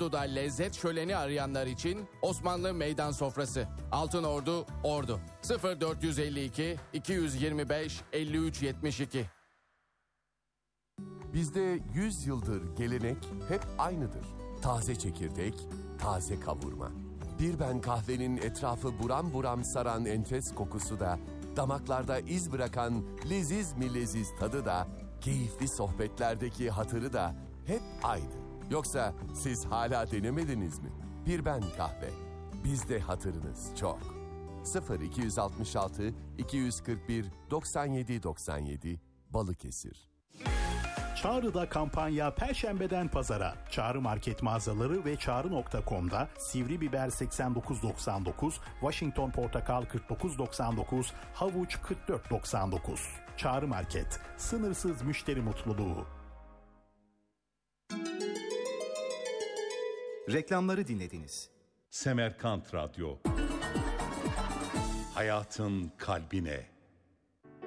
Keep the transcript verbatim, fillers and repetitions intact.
Ordu'da lezzet şöleni arayanlar için Osmanlı Meydan Sofrası. Altınordu, Ordu. sıfır dört elli iki iki yirmi beş elli üç yetmiş iki. Bizde yüz yıldır gelenek hep aynıdır. Taze çekirdek, taze kavurma. Birben kahvenin etrafı buram buram saran enfes kokusu da, damaklarda iz bırakan leziz mi leziz tadı da, keyifli sohbetlerdeki hatırı da hep aynı. Yoksa siz hala denemediniz mi? Birben kahve. Bizde hatırınız çok. sıfır iki altı altı iki kırk bir doksan yedi doksan yedi Balıkesir. Çağrı'da kampanya Perşembeden Pazara. Çağrı Market mağazaları ve çağrı nokta com'da sivri biber seksen dokuz doksan dokuz, Washington portakal kırk dokuz doksan dokuz, havuç kırk dört doksan dokuz. Çağrı Market, sınırsız müşteri mutluluğu. Reklamları dinlediniz. Semerkant Radyo. Hayatın kalbine.